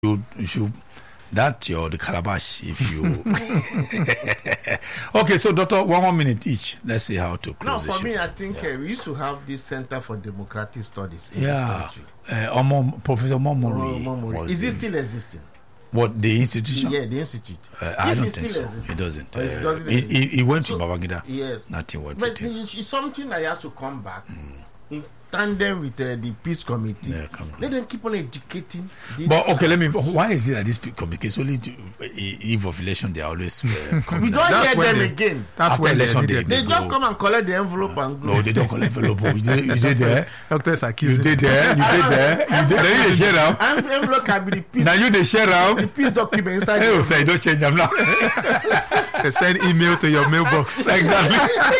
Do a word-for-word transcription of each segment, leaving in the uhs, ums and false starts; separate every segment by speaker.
Speaker 1: you, you should that your the calabash if you okay. So doctor, one more minute each. Let's see how to close.
Speaker 2: No, for
Speaker 1: the
Speaker 2: me,
Speaker 1: show.
Speaker 2: I think
Speaker 1: yeah.
Speaker 2: uh, we used to have this Center for Democratic Studies in
Speaker 1: yeah.
Speaker 2: this country.
Speaker 1: Uh, Omo, Professor Momori.
Speaker 2: Momori. Is it still existing?
Speaker 1: What, the institution?
Speaker 2: Yeah, the institute.
Speaker 1: Uh, I
Speaker 2: if
Speaker 1: don't
Speaker 2: it
Speaker 1: think
Speaker 2: still
Speaker 1: so.
Speaker 2: exists.
Speaker 1: It doesn't.
Speaker 2: Or it
Speaker 1: Uh,
Speaker 2: doesn't
Speaker 1: he, he, he went
Speaker 2: so,
Speaker 1: to Babangida.
Speaker 2: Yes.
Speaker 1: Nothing went
Speaker 2: but
Speaker 1: with him.
Speaker 2: it's something that has to come back mm. in tandem with uh, the peace committee.
Speaker 1: Yeah, come
Speaker 2: Let them keep on educating. This
Speaker 1: but okay, let me. Why is it that this peace committee? It's only to, eve of election. They are always. Uh,
Speaker 2: we don't
Speaker 3: that's
Speaker 2: hear them
Speaker 3: they,
Speaker 2: again.
Speaker 3: That's
Speaker 1: After
Speaker 3: when
Speaker 1: election,
Speaker 3: they,
Speaker 1: they,
Speaker 2: They
Speaker 1: they
Speaker 2: just
Speaker 1: go.
Speaker 2: come and collect the envelope and go.
Speaker 1: No, they don't collect envelope. You did, you did there.
Speaker 3: Doctors
Speaker 1: You
Speaker 3: accusing.
Speaker 1: did there. You did there. You did. Then you share out.
Speaker 2: And envelope can be the peace.
Speaker 1: Now you they share
Speaker 2: the
Speaker 1: out.
Speaker 2: peace document inside.
Speaker 1: Hey,
Speaker 2: the
Speaker 1: Ustaz, you don't change them now.
Speaker 3: They send email to your mailbox.
Speaker 1: Exactly.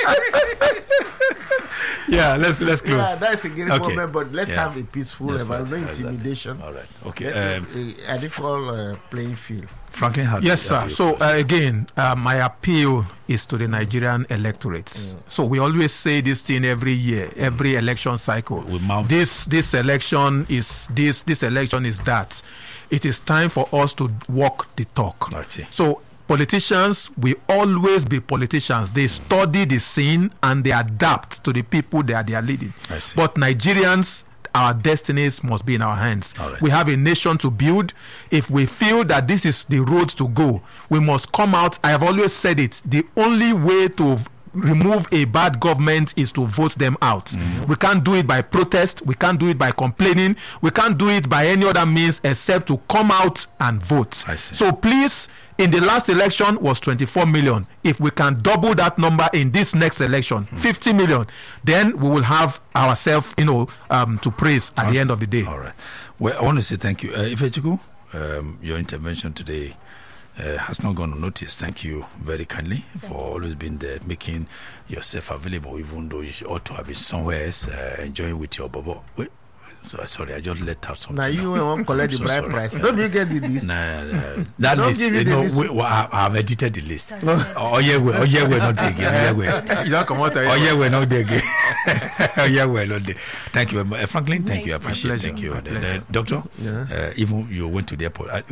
Speaker 1: Yeah, let's let's close.
Speaker 2: Yeah, that's a great
Speaker 1: Okay.
Speaker 2: moment, but let's
Speaker 1: Yeah.
Speaker 2: have a peaceful
Speaker 1: That's
Speaker 2: environment, no
Speaker 1: right.
Speaker 2: intimidation.
Speaker 1: All right. Okay.
Speaker 2: Let
Speaker 1: Um,
Speaker 2: a, a equal uh, playing field.
Speaker 1: Franklin, how do
Speaker 3: Yes,
Speaker 1: you-
Speaker 3: sir.
Speaker 1: how do you
Speaker 3: So
Speaker 1: close?
Speaker 3: uh, again, uh, my appeal is to the Nigerian electorates. So we always say this thing every year, every election cycle.
Speaker 1: We mount-
Speaker 3: This this election is this this election is that. It is time for us to walk the talk.
Speaker 1: That's it.
Speaker 3: So politicians will always be politicians. They study the scene and they adapt to the people that they are leading.
Speaker 1: I see.
Speaker 3: But Nigerians, our destinies must be in our hands.
Speaker 1: All right.
Speaker 3: We have a nation to build. If we feel that this is the road to go, we must come out. I have always said it. The only way to remove a bad government is to vote them out. Mm-hmm. We can't do it by protest. We can't do it by complaining. We can't do it by any other means except to come out and vote.
Speaker 1: I see.
Speaker 3: So please, in the last election was twenty-four million. If we can double that number in this next election, mm-hmm. fifty million, then we will have ourselves, you know, um, to praise at
Speaker 1: Okay.
Speaker 3: the end of the day.
Speaker 1: All right. Well, I want to say thank you. Uh, Ifechuku, um, your intervention today uh, has not gone unnoticed. Thank you very kindly thank for you, always being there, making yourself available, even though you ought to have been somewhere else, uh, enjoying with your bobo. Wait, so, sorry, I just let out something.
Speaker 2: Now you won't collect the
Speaker 1: So
Speaker 2: bride
Speaker 1: sorry.
Speaker 2: price.
Speaker 1: Yeah.
Speaker 2: Don't you get the list?
Speaker 1: Nah, nah, that
Speaker 2: Don't
Speaker 1: list,
Speaker 2: give you
Speaker 1: you
Speaker 2: the
Speaker 1: know,
Speaker 2: list.
Speaker 1: we, well, I, I have edited the list. Oh yeah, we, oh yeah, we're not taking. Oh yeah, we're.
Speaker 3: You don't come out.
Speaker 1: Oh yeah, we're not there again. Oh yeah, we're not there. Thank you, uh, Franklin. Thank
Speaker 4: Thanks.
Speaker 1: you. I appreciate.
Speaker 3: My
Speaker 1: it. Thank you,
Speaker 3: pleasure. My
Speaker 1: uh,
Speaker 3: pleasure.
Speaker 1: Doctor.
Speaker 2: Yeah.
Speaker 1: Uh, even you went to the airport. I,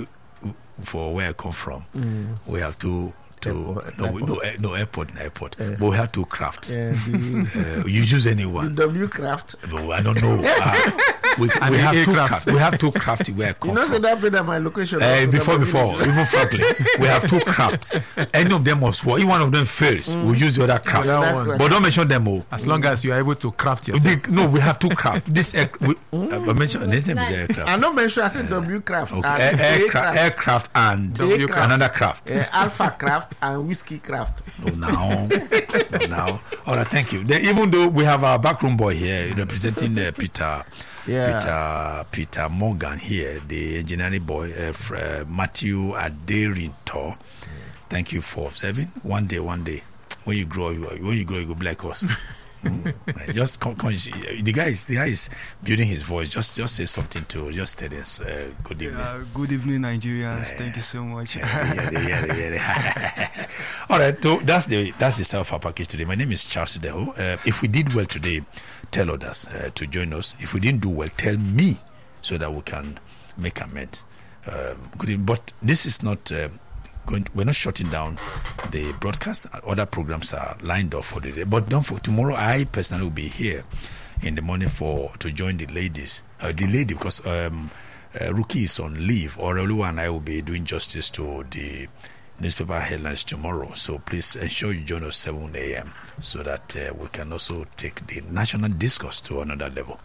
Speaker 1: for where I come from,
Speaker 2: Mm.
Speaker 1: we have to. To
Speaker 2: Airport,
Speaker 1: no, we, no,
Speaker 2: airport.
Speaker 1: eh, no airport, no airport.
Speaker 2: Yeah.
Speaker 1: But we have two crafts.
Speaker 2: Yeah, the,
Speaker 1: Uh, you choose
Speaker 2: the
Speaker 1: anyone.
Speaker 2: W craft.
Speaker 1: But I don't know. Uh, we,
Speaker 3: And
Speaker 1: we
Speaker 3: the
Speaker 1: have two
Speaker 3: aircraft.
Speaker 1: crafts. We have two crafts where I come
Speaker 2: You know,
Speaker 1: from.
Speaker 2: say that been at my location.
Speaker 1: Uh,
Speaker 2: also,
Speaker 1: before,
Speaker 2: that
Speaker 1: before,
Speaker 2: village.
Speaker 1: even frankly, we have two crafts. Any of them must work. If one of them fails, we'll use the other craft.
Speaker 3: The other
Speaker 2: one.
Speaker 1: But don't mention them all.
Speaker 3: As long as you are able to craft yourself.
Speaker 1: The- no, we have two craft. This air, we, uh, I mentioned this is
Speaker 4: Like-
Speaker 1: aircraft.
Speaker 2: I not mention. I said W craft.
Speaker 1: Okay,
Speaker 2: and
Speaker 1: air,
Speaker 2: A
Speaker 1: aircraft,
Speaker 2: craft,
Speaker 1: aircraft and
Speaker 2: W craft.
Speaker 1: another craft.
Speaker 2: uh, Alpha craft and whiskey craft.
Speaker 1: No, now, no, now. All right, thank you. Then, even though we have our backroom boy here representing uh, Peter,
Speaker 2: Yeah.
Speaker 1: Peter, Peter Morgan here, the engineering boy, uh, fr- uh, Matthew Aderinto. Thank you for observing. One day, one day, when you grow, you, when you grow, you go be like us. Mm. Just come, come, the guy is the guy is building his voice. Just just say something to just tell us uh, good evening.
Speaker 5: Uh, good evening, Nigerians.
Speaker 1: Yeah.
Speaker 5: Thank you so much.
Speaker 1: Yeah, yeah, yeah, yeah, yeah. All right, so that's the that's the style of our package today. My name is Charles Deho. Uh, if we did well today, tell others uh, to join us. If we didn't do well, tell me so that we can make amends. Um, good evening. But this is not. Uh, Going to, we're not shutting down the broadcast. Other programs are lined up for the day. But don't for tomorrow. I personally will be here in the morning for to join the ladies. Uh, the lady because um, uh, Rookie is on leave. Orelu and I will be doing justice to the newspaper headlines tomorrow. So please ensure you join us seven a.m. so that uh, we can also take the national discourse to another level.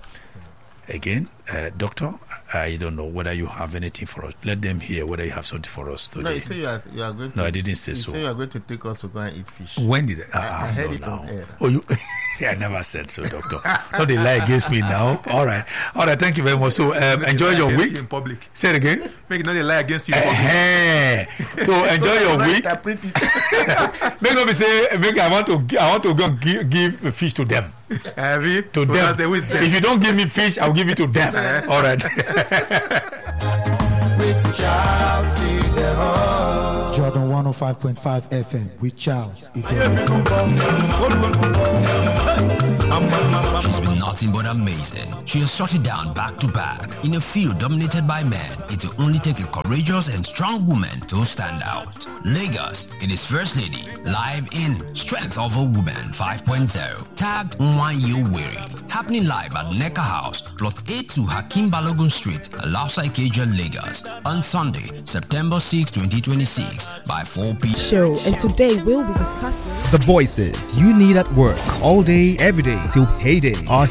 Speaker 1: Again, uh, Doctor, I don't know whether you have anything for us. Let them hear whether you have something for us today.
Speaker 2: No, you say you are, you are going to.
Speaker 1: No, I didn't say
Speaker 2: you
Speaker 1: so.
Speaker 2: say you are going to take us to go and eat fish.
Speaker 1: When did I,
Speaker 2: I- I heard it on
Speaker 1: now.
Speaker 2: air.
Speaker 1: Oh, you? I never said so, Doctor. Not they lie against me now. All right, all right. Thank you very much. So um, enjoy your
Speaker 3: Against
Speaker 1: week.
Speaker 3: you in public.
Speaker 1: Say it again.
Speaker 3: Make it not a lie against you in public.
Speaker 1: Eh-heh. So enjoy your
Speaker 2: I
Speaker 1: week.
Speaker 2: interpret it.
Speaker 1: Make no be say make I want to gi- I want to go and give, give a fish to them.
Speaker 3: Heavy
Speaker 1: To them. If you don't give me fish, I'll give it to them. All right.
Speaker 6: Jordan
Speaker 4: one oh five point five F M with Charles Igwe.
Speaker 6: She's been nothing but amazing. She has shut it down back to back. In a field dominated by men, it will only take a courageous and strong woman to stand out. Lagos, it is First Lady, live in Strength of a Woman five point oh, tagged Nwanyi Oweri. Happening live at Necker House, plot eight to Hakim Balogun Street, Alausa Ikeja, Lagos, on Sunday, September sixth, twenty twenty-six, by four p.m.
Speaker 7: Show, and today we'll be discussing
Speaker 8: the voices you need at work all day, every day till payday are